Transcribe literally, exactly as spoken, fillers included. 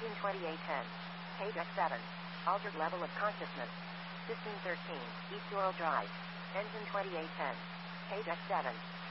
Engine twenty-eight ten. Page X seven. Altered level of consciousness. fifteen thirteen. East Doral Drive. Engine twenty-eight ten. Page X seven.